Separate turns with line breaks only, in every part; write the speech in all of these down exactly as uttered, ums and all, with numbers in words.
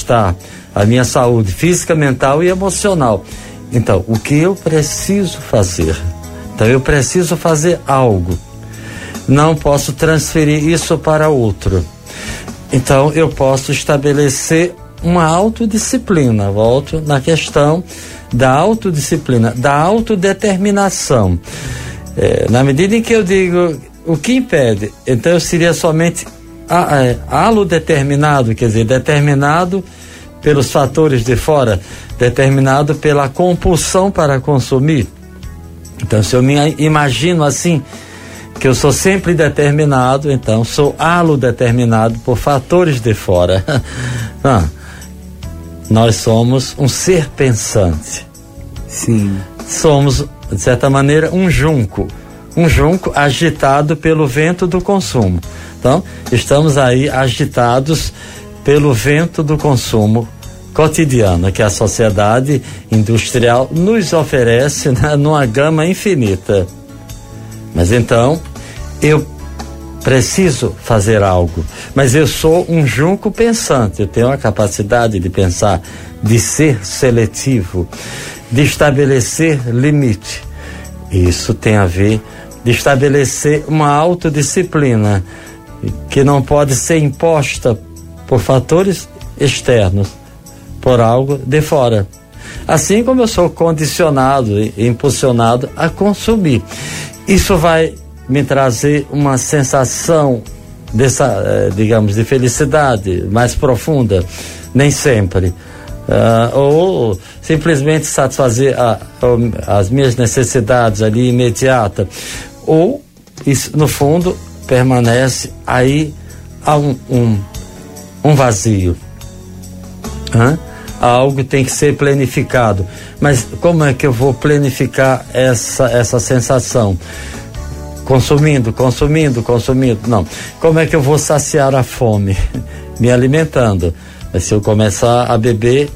bem-estar, a minha saúde física, mental e emocional. Então, o que eu preciso fazer? Então, eu preciso fazer algo. Não posso transferir isso para outro. Então, eu posso estabelecer uma autodisciplina. Volto na questão da autodisciplina, da autodeterminação. É, na medida em que eu digo o que impede, então eu seria somente a, é, alodeterminado, quer dizer, determinado pelos fatores de fora, determinado pela compulsão para consumir. Então, se eu me imagino assim, que eu sou sempre determinado, então sou alodeterminado por fatores de fora. Ah, nós somos um ser pensante.
Sim.
Somos, de certa maneira, um junco. Um junco agitado pelo vento do consumo. Então, estamos aí agitados pelo vento do consumo cotidiano que a sociedade industrial nos oferece, né, numa gama infinita. Mas então, eu preciso fazer algo. Mas eu sou um junco pensante, eu tenho a capacidade de pensar, de ser seletivo, de estabelecer limite. Isso tem a ver de estabelecer uma autodisciplina que não pode ser imposta por fatores externos, por algo de fora. Assim como eu sou condicionado e impulsionado a consumir. Isso vai me trazer uma sensação dessa, digamos, de felicidade mais profunda? Nem sempre. Uh, ou simplesmente satisfazer a, a, as minhas necessidades ali imediatas. Ou, isso, no fundo, permanece aí há um, um, um vazio. Hã? Algo tem que ser planificado. Mas como é que eu vou planificar essa, essa sensação? Consumindo, consumindo, consumindo. Não. Como é que eu vou saciar a fome? Me alimentando. Mas se eu começar a beber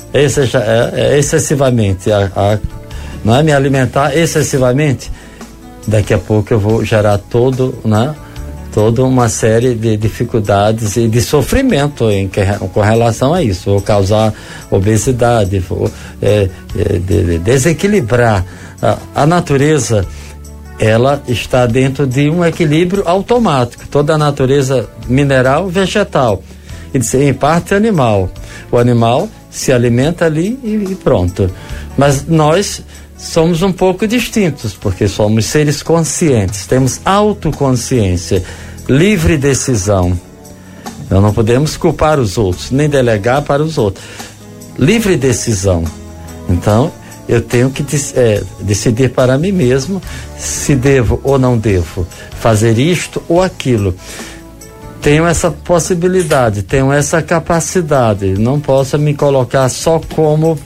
excessivamente, a, a, não é me alimentar excessivamente, daqui a pouco eu vou gerar todo, né? Toda uma série de dificuldades e de sofrimento em, com relação a isso. Vou causar obesidade, vou é, é, de, desequilibrar. A, a natureza, ela está dentro de um equilíbrio automático. Toda a natureza mineral, vegetal, e em parte animal. O animal se alimenta ali e, e pronto. Mas nós somos um pouco distintos, porque somos seres conscientes, temos autoconsciência, livre decisão. Nós não podemos culpar os outros, nem delegar para os outros. Livre decisão. Então, eu tenho que é, decidir para mim mesmo se devo ou não devo fazer isto ou aquilo. Tenho essa possibilidade, tenho essa capacidade. Não posso me colocar só como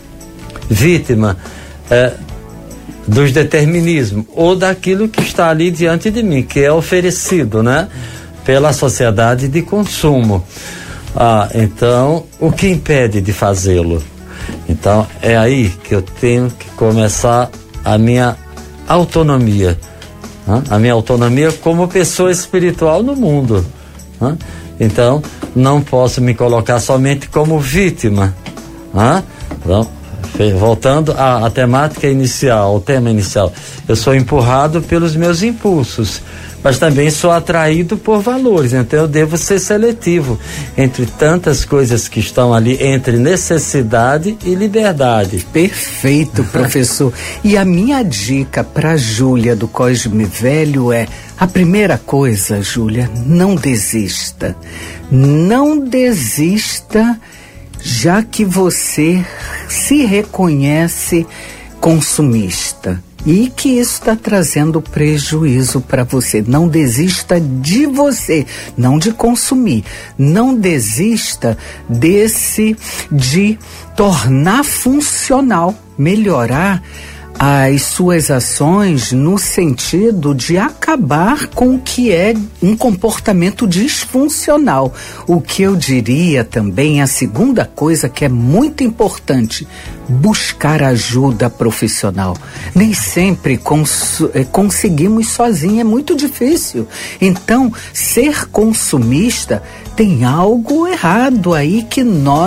vítima É, dos determinismos ou daquilo que está ali diante de mim, que é oferecido, né, pela sociedade de consumo. Ah, então, o que impede de fazê-lo? Então, é aí que eu tenho que começar a minha autonomia, né? A minha autonomia como pessoa espiritual no mundo, né? Então, não posso me colocar somente como vítima, né? Então, voltando à, à temática inicial, ao tema inicial, eu sou empurrado pelos meus impulsos, mas também sou atraído por valores, então eu devo ser seletivo entre tantas coisas que estão ali, entre necessidade e liberdade.
Perfeito, professor. E a minha dica para Júlia do Cosme Velho é: a primeira coisa, Júlia, não desista. Não desista, já que você se reconhece consumista e que isso está trazendo prejuízo para você. Não desista de você, não de consumir. Não desista desse de tornar funcional, melhorar as suas ações no sentido de acabar com o que é um comportamento disfuncional. O que eu diria também, a segunda coisa que é muito importante, buscar ajuda profissional. Nem sempre cons- conseguimos sozinhos, é muito difícil. Então, ser consumista tem algo errado aí que nós